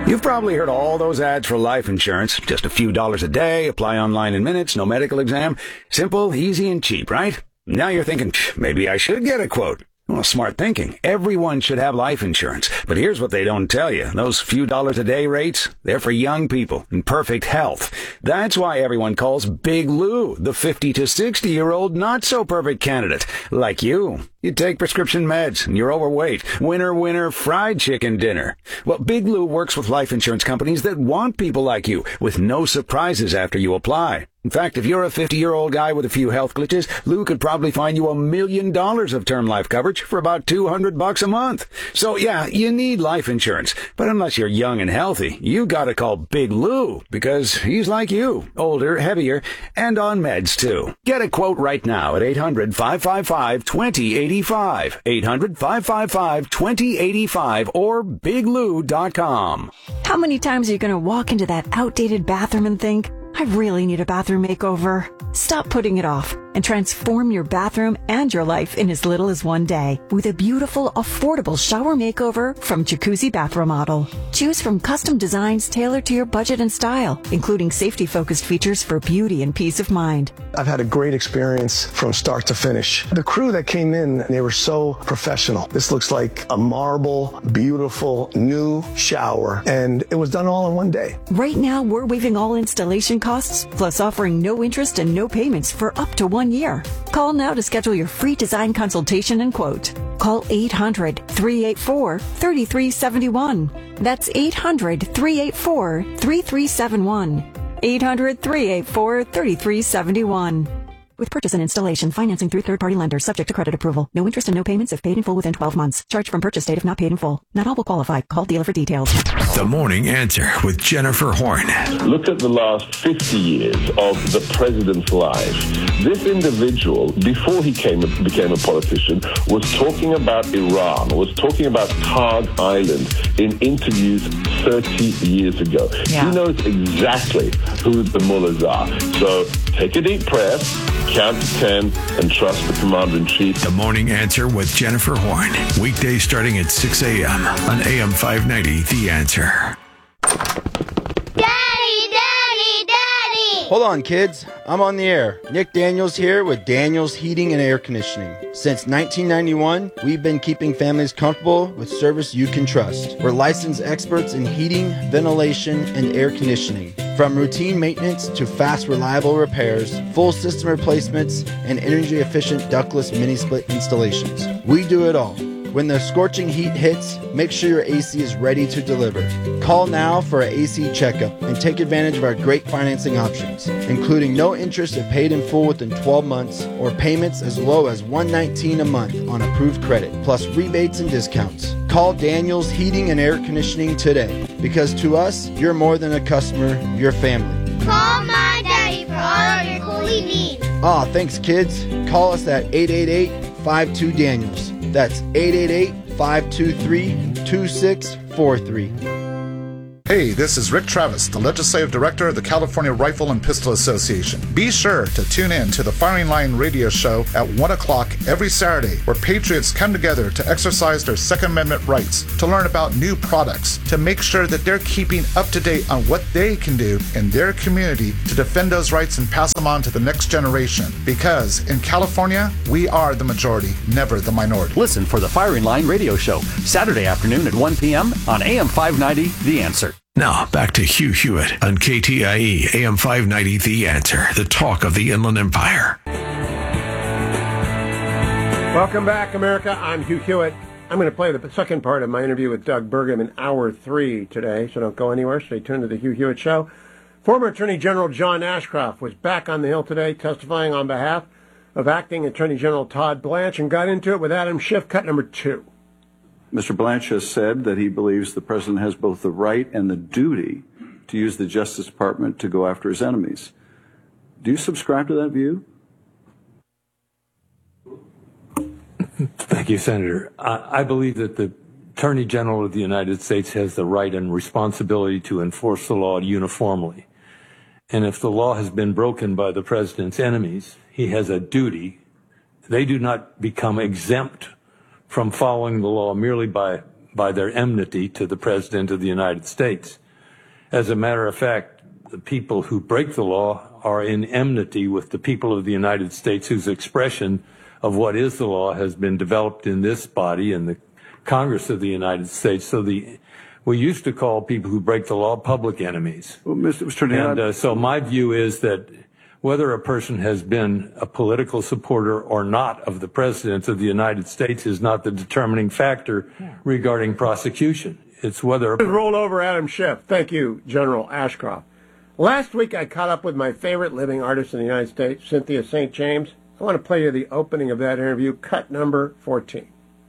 You've probably heard all those ads for life insurance. Just a few dollars a day, apply online in minutes, no medical exam. Simple, easy, and cheap, right? Now you're thinking, maybe I should get a quote. Well, smart thinking. Everyone should have life insurance. But here's what they don't tell you. Those few dollars a day rates, they're for young people in perfect health. That's why everyone calls Big Lou the 50 to 60-year-old not-so-perfect candidate. Like you. You take prescription meds and you're overweight. Winner, winner, fried chicken dinner. Well, Big Lou works with life insurance companies that want people like you with no surprises after you apply. In fact, if you're a 50-year-old guy with a few health glitches, Lou could probably find you $1 million of term life coverage for about $200 a month. So yeah, you need life insurance. But unless you're young and healthy, you gotta call Big Lou because he's like you. Older, heavier, and on meds too. Get a quote right now at 800-555-2085. 800-555-2085 or biglou.com. How many times are you going to walk into that outdated bathroom and think, I really need a bathroom makeover? Stop putting it off and transform your bathroom and your life in as little as one day with a beautiful, affordable shower makeover from Jacuzzi Bath Remodel. Choose from custom designs tailored to your budget and style, including safety-focused features for beauty and peace of mind. I've had a great experience from start to finish. The crew that came in, they were so professional. This looks like a marble, beautiful, new shower, and it was done all in one day. Right now, we're waiving all installation costs, plus offering no interest and no payments for up to 1 year. Call now to schedule your free design consultation and quote. Call 800-384-3371. That's 800-384-3371. 800-384-3371. With purchase and installation, financing through third-party lenders, subject to credit approval. No interest and no payments if paid in full within 12 months. Charge from purchase date if not paid in full. Not all will qualify. Call dealer for details. The Morning Answer with Jennifer Horn. Look at the last 50 years of the president's life. This individual, before he became a politician, was talking about Iran, was talking about Tag Island in interviews 30 years ago. Yeah. He knows exactly who the mullahs are. So take a deep breath, count to 10, and trust the commander-in-chief. The Morning Answer with Jennifer Horn. Weekdays starting at 6 a.m. on AM 590, The Answer. Hold on, kids. I'm on the air. Nick Daniels here with Daniels Heating and Air Conditioning. Since 1991, we've been keeping families comfortable with service you can trust. We're licensed experts in heating, ventilation, and air conditioning. From routine maintenance to fast, reliable repairs, full system replacements, and energy-efficient ductless mini-split installations. We do it all. When the scorching heat hits, make sure your AC is ready to deliver. Call now for an AC checkup and take advantage of our great financing options, including no interest if paid in full within 12 months or payments as low as $119 a month on approved credit, plus rebates and discounts. Call Daniels Heating and Air Conditioning today, because to us, you're more than a customer, you're family. Call my daddy for all of your cooling needs. Aw, thanks, kids. Call us at 888-52-DANIELS. That's 888-523-2643. Hey, this is Rick Travis, the Legislative Director of the California Rifle and Pistol Association. Be sure to tune in to the Firing Line radio show at 1 o'clock every Saturday, where patriots come together to exercise their Second Amendment rights, to learn about new products, to make sure that they're keeping up to date on what they can do in their community to defend those rights and pass them on to the next generation. Because in California, we are the majority, never the minority. Listen for the Firing Line radio show, Saturday afternoon at 1 p.m. on AM 590, The Answer. Now, back to Hugh Hewitt on KTIE AM 590, The Answer, the talk of the Inland Empire. Welcome back, America. I'm Hugh Hewitt. I'm going to play the second part of my interview with Doug Burgum in Hour 3 today, so don't go anywhere. Stay tuned to the Hugh Hewitt Show. Former Attorney General John Ashcroft was back on the Hill today testifying on behalf of Acting Attorney General Todd Blanche and got into it with Adam Schiff, cut number 2. Mr. Blanche has said that he believes the president has both the right and the duty to use the Justice Department to go after his enemies. Do you subscribe to that view? Thank you, Senator. I believe that the Attorney General of the United States has the right and responsibility to enforce the law uniformly. And if the law has been broken by the president's enemies, he has a duty. They do not become exempt from following the law merely by by their enmity to the President of the United States. As a matter of fact, the people who break the law are in enmity with the people of the United States, whose expression of what is the law has been developed in this body, in the Congress of the United States. So we used to call people who break the law public enemies. Well, Mr. And so my view is that whether a person has been a political supporter or not of the President of the United States is not the determining factor regarding prosecution. It's whether... Roll over Adam Schiff. Thank you, General Ashcroft. Last week I caught up with my favorite living artist in the United States, Cynthia St. James. I want to play you the opening of that interview, cut number 14.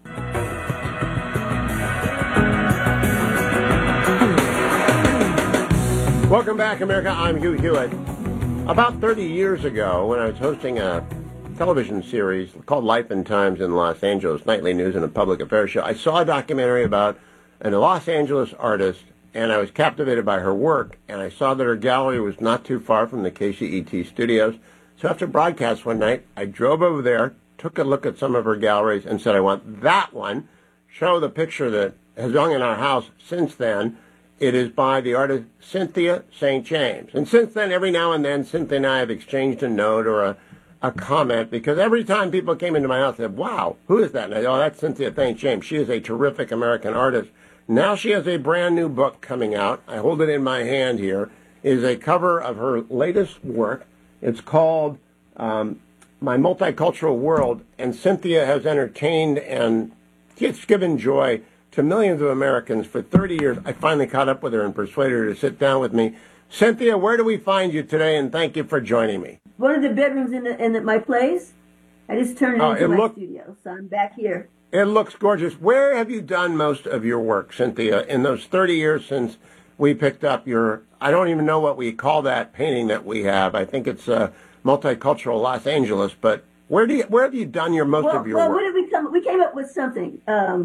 Welcome back, America. I'm Hugh Hewitt. About 30 years ago, when I was hosting a television series called Life and Times in Los Angeles, nightly news and a public affairs show, I saw a documentary about a Los Angeles artist, and I was captivated by her work, and I saw that her gallery was not too far from the KCET studios. So after broadcast one night, I drove over there, took a look at some of her galleries, and said, I want that one. Show the picture that has hung in our house since then. It is by the artist Cynthia St. James. And since then, every now and then, Cynthia and I have exchanged a note or a comment, because every time people came into my house, they said, wow, who is that? And I said, oh, that's Cynthia St. James. She is a terrific American artist. Now she has a brand new book coming out. I hold it in my hand here. It is a cover of her latest work. It's called My Multicultural World, and Cynthia has entertained and it's given joy to millions of Americans for 30 years. I finally caught up with her and persuaded her to sit down with me. Cynthia, where do we find you today, and thank you for joining me? One of the bedrooms in my place. I just turned it into my studio, so I'm back here. It looks gorgeous. Where have you done most of your work, Cynthia, in those 30 years since we picked up your, I don't even know what we call that painting that we have. I think it's Multicultural Los Angeles, but where have you done your most of your work? What did we come? We came up with something.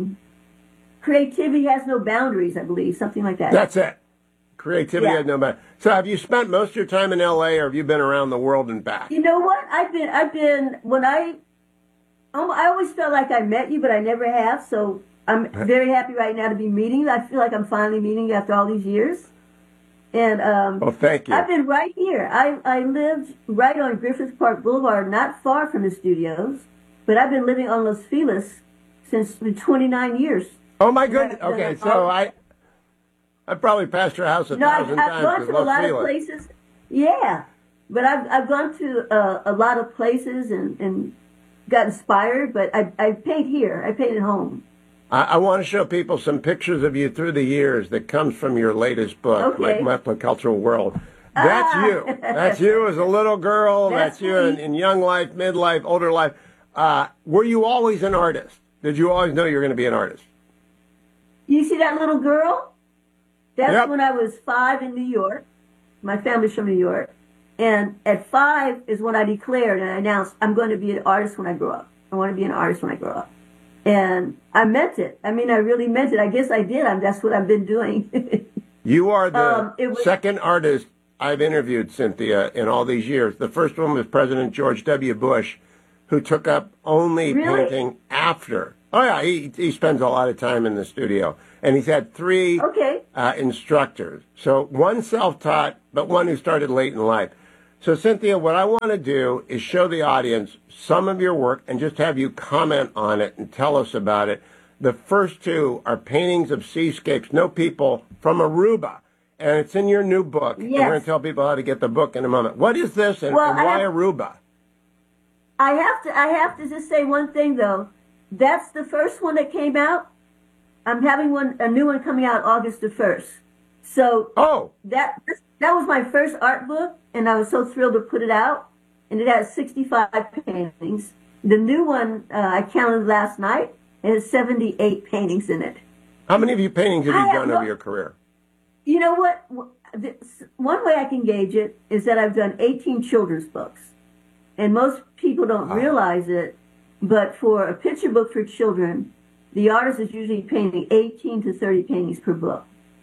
Creativity has no boundaries, I believe, something like that. That's it. Creativity has no boundaries. So have you spent most of your time in L.A., or have you been around the world and back? You know what? I've been, when I always felt like I met you, but I never have, so I'm very happy right now to be meeting you. I feel like I'm finally meeting you after all these years. And well, thank you. I've been right here. I lived right on Griffith Park Boulevard, not far from the studios, but I've been living on Los Feliz since 29 years. Oh my goodness! Okay, so I probably passed your house 1,000 times. I've gone to a lot of places. Yeah, but I've gone to a lot of places and got inspired. But I paint here. I paint at home. I want to show people some pictures of you through the years that comes from your latest book, My Multicultural World. That's you. That's you as a little girl. That's you in young life, midlife, older life. Were you always an artist? Did you always know you were going to be an artist? You see that little girl? That's when I was 5 in New York. My family's from New York. And at 5 is when I declared and I announced, I'm going to be an artist when I grow up. I want to be an artist when I grow up. And I meant it. I mean, I really meant it. I guess I did. That's what I've been doing. You are the second artist I've interviewed, Cynthia, in all these years. The first one was President George W. Bush, who took up only painting after. Oh, yeah, he spends a lot of time in the studio. And he's had 3 instructors. So one self-taught, but one who started late in life. So, Cynthia, what I want to do is show the audience some of your work and just have you comment on it and tell us about it. The first 2 are paintings of seascapes, no people, from Aruba. And it's in your new book. Yes. And we're going to tell people how to get the book in a moment. What is this and why Aruba? I have to just say one thing, though. That's the first one that came out. I'm having a new one coming out August the 1st. So that was my first art book, and I was so thrilled to put it out. And it has 65 paintings. The new one I counted last night. It has 78 paintings in it. How many of your paintings have you done over your career? You know what? One way I can gauge it is that I've done 18 children's books. And most people don't realize it. But for a picture book for children, the artist is usually painting 18 to 30 paintings per book.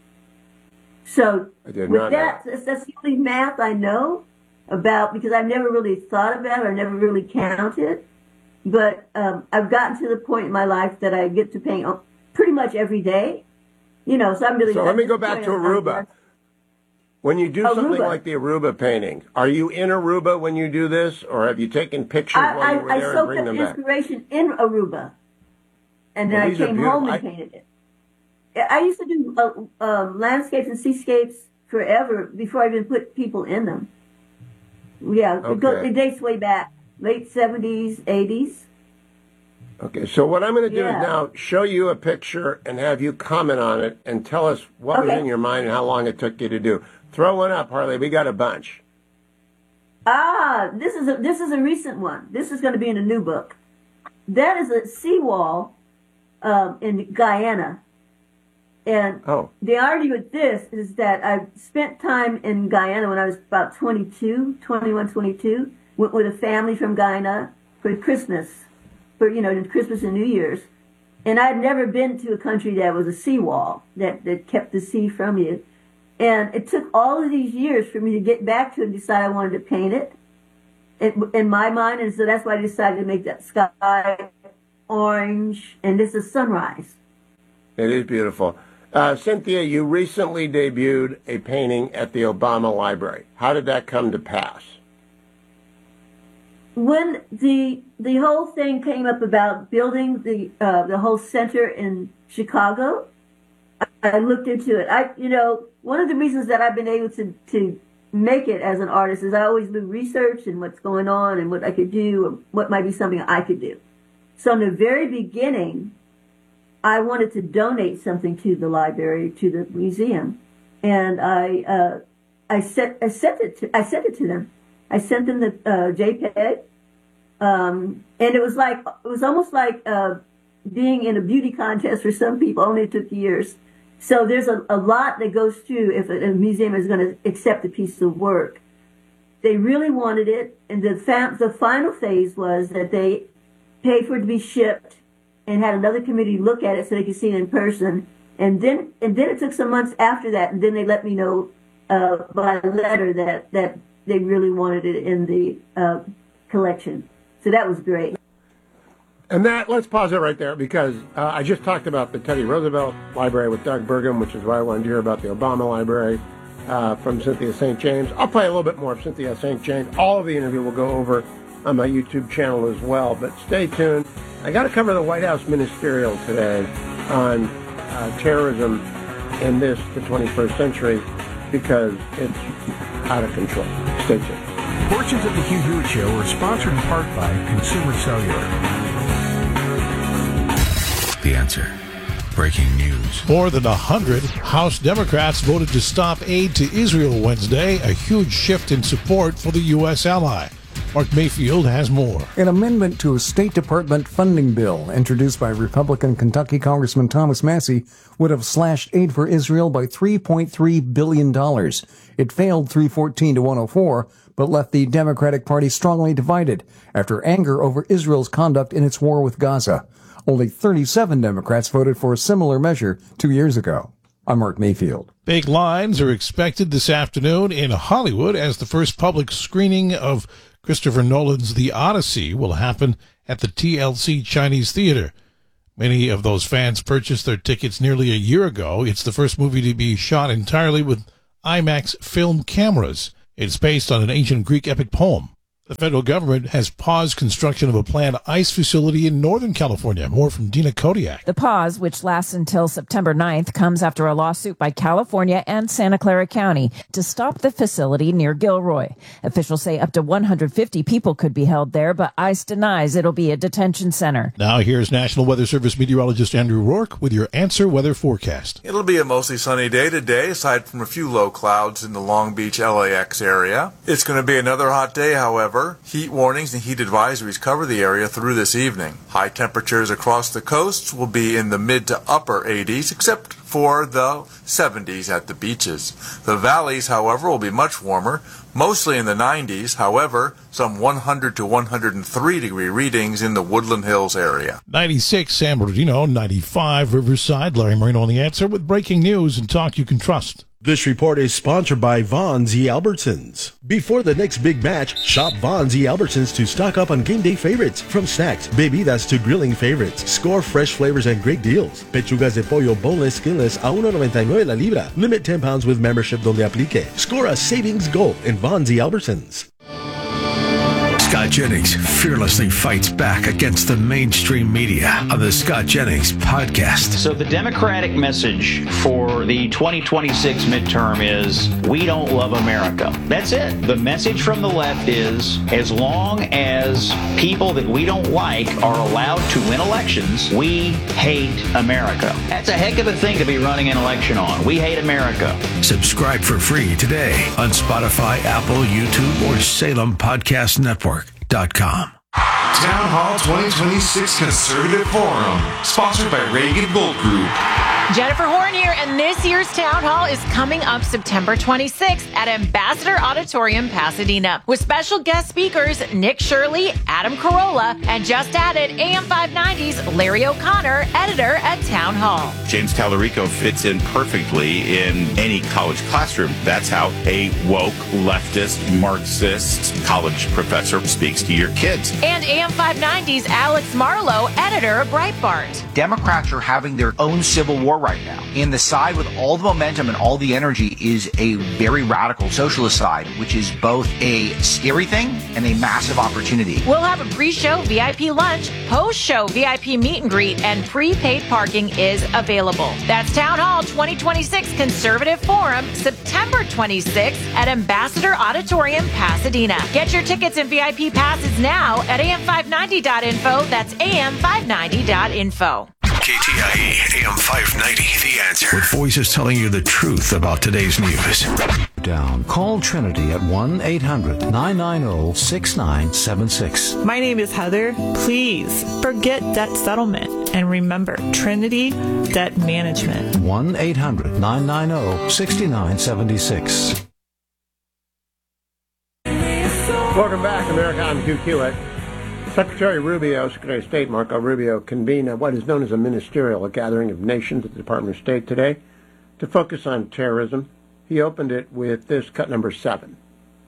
So with that's the only math I know about, because I've never really thought about it or never really counted. But I've gotten to the point in my life that I get to paint pretty much every day. You know, so I'm really. So let me go back to Aruba. When you do something like the Aruba painting, are you in Aruba when you do this, or have you taken pictures while you were there and bring them back? I soaked up inspiration in Aruba, and then I came home and painted it. I used to do landscapes and seascapes forever before I even put people in them. Yeah, it dates way back, late 70s, 80s. Okay, so what I'm going to do is now show you a picture and have you comment on it and tell us what was in your mind and how long it took you to do. Throw one up, Harley. We got a bunch. This is a recent one. This is going to be in a new book. That is a seawall in Guyana. And the irony with this is that I spent time in Guyana when I was about 21, 22, with a family from Guyana for Christmas, Christmas and New Year's. And I'd never been to a country that was a seawall, that kept the sea from you. And it took all of these years for me to get back to it and decide I wanted to paint it in my mind. And so that's why I decided to make that sky orange. And this is sunrise. It is beautiful. Cynthia, you recently debuted a painting at the Obama Library. How did that come to pass? When the whole thing came up about building the whole center in Chicago, I looked into it. One of the reasons that I've been able to make it as an artist is I always do research and what's going on and what I could do or what might be something I could do. So in the very beginning, I wanted to donate something to the library, to the museum, and I sent it to them. I sent them the JPEG, and it was almost like being in a beauty contest for some people. Only it took years. So there's a lot that goes through if a museum is going to accept a piece of work. They really wanted it, and the final phase was that they paid for it to be shipped and had another committee look at it so they could see it in person. And then it took some months after that, and then they let me know by letter that they really wanted it in the collection. So that was great. And let's pause it right there because I just talked about the Teddy Roosevelt Library with Doug Burgum, which is why I wanted to hear about the Obama Library from Cynthia St. James. I'll play a little bit more of Cynthia St. James. All of the interview will go over on my YouTube channel as well, but stay tuned. I got to cover the White House ministerial today on terrorism in the 21st century because it's out of control. Stay tuned. Portions of the Hugh Hewitt Show are sponsored in part by Consumer Cellular. The Answer. Breaking news. More than 100 House Democrats voted to stop aid to Israel Wednesday, a huge shift in support for the U.S. ally. Mark Mayfield has more. An amendment to a State Department funding bill introduced by Republican Kentucky Congressman Thomas Massie would have slashed aid for Israel by $3.3 billion. It failed 314 to 104, but left the Democratic Party strongly divided after anger over Israel's conduct in its war with Gaza. Only 37 Democrats voted for a similar measure 2 years ago. I'm Mark Mayfield. Big lines are expected this afternoon in Hollywood as the first public screening of Christopher Nolan's The Odyssey will happen at the TLC Chinese Theater. Many of those fans purchased their tickets nearly a year ago. It's the first movie to be shot entirely with IMAX film cameras. It's based on an ancient Greek epic poem. The federal government has paused construction of a planned ice facility in Northern California. More from Dina Kodiak. The pause, which lasts until September 9th, comes after a lawsuit by California and Santa Clara County to stop the facility near Gilroy. Officials say up to 150 people could be held there, but ICE denies it'll be a detention center. Now here's National Weather Service meteorologist Andrew Rourke with your Answer Weather forecast. It'll be a mostly sunny day today, aside from a few low clouds in the Long Beach, LAX area. It's going to be another hot day, however. Heat warnings and heat advisories cover the area through this evening. High temperatures across the coasts will be in the mid to upper 80s, except for the 70s at the beaches. The valleys, however, will be much warmer, mostly in the 90s. However, some 100 to 103 degree readings in the Woodland Hills area. 96 San Bernardino, 95 Riverside. Larry Marino on The Answer with breaking news and talk you can trust. This report is sponsored by Von Z. Albertsons. Before the next big match, shop Von Z. Albertsons to stock up on game day favorites. From snacks, bebidas to grilling favorites. Score fresh flavors and great deals. Pechugas de pollo boneless, skinless a $1.99 la libra. Limit 10 pounds with membership donde aplique. Score a savings goal in Von Z. Albertsons. Scott Jennings fearlessly fights back against the mainstream media on the Scott Jennings podcast. So the Democratic message for the 2026 midterm is, we don't love America. That's it. The message from the left is, as long as people that we don't like are allowed to win elections, we hate America. That's a heck of a thing to be running an election on. We hate America. Subscribe for free today on Spotify, Apple, YouTube, or SalemPodcastNetwork.com. Town Hall 2026 Conservative Forum, sponsored by Reagan Gold Group. Jennifer Horn here, and this year's Town Hall is coming up September 26th at Ambassador Auditorium, Pasadena, with special guest speakers Nick Shirley, Adam Carolla, and just added AM 590's Larry O'Connor, editor at Town Hall. James Tallarico fits in perfectly in any college classroom. That's how a woke, leftist, Marxist college professor speaks to your kids. And AM 590's Alex Marlowe, editor of Breitbart. Democrats are having their own civil war right now. And the side with all the momentum and all the energy is a very radical socialist side, which is both a scary thing and a massive opportunity. We'll have a pre-show VIP lunch, post-show VIP meet and greet, and prepaid parking is available. That's Town Hall 2026 Conservative Forum, September 26th at Ambassador Auditorium, Pasadena. Get your tickets and VIP passes now at am590.info. That's am590.info. KTIE AM 590, The Answer. With voices telling you the truth about today's news. Call Trinity at 1-800-990-6976. My name is Heather. Please forget debt settlement and remember Trinity Debt Management. 1-800-990-6976. Welcome back, America. I'm Hugh Hewitt. Secretary Rubio, Secretary of State Marco Rubio, convened what is known as a ministerial gathering of nations at the Department of State today to focus on terrorism. He opened it with this cut number 7.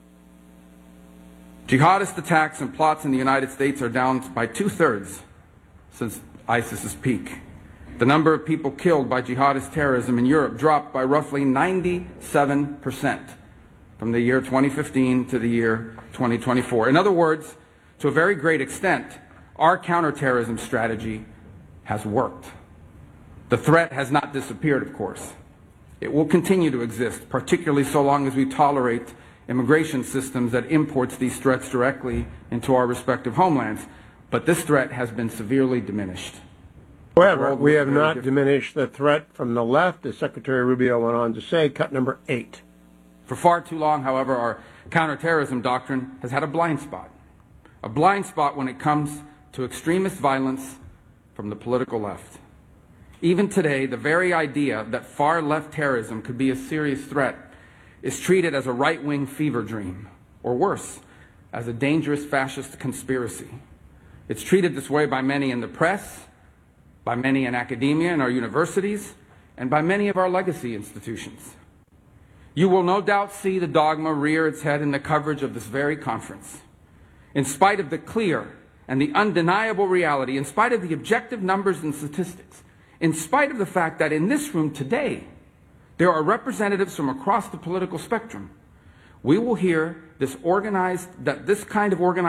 Jihadist attacks and plots in the United States are down by 2/3 since ISIS's peak. The number of people killed by jihadist terrorism in Europe dropped by roughly 97% from the year 2015 to the year 2024. In other words, to a very great extent, our counterterrorism strategy has worked. The threat has not disappeared, of course. It will continue to exist, particularly so long as we tolerate immigration systems that imports these threats directly into our respective homelands. But this threat has been severely diminished. However, we have not diminished the threat from the left, as Secretary Rubio went on to say, cut number 8. For far too long, however, our counterterrorism doctrine has had a blind spot. A blind spot when it comes to extremist violence from the political left. Even today, the very idea that far-left terrorism could be a serious threat is treated as a right-wing fever dream, or worse, as a dangerous fascist conspiracy. It's treated this way by many in the press, by many in academia and our universities, and by many of our legacy institutions. You will no doubt see the dogma rear its head in the coverage of this very conference. In spite of the clear and the undeniable reality, in spite of the objective numbers and statistics, in spite of the fact that in this room today, there are representatives from across the political spectrum, we will hear this kind of organized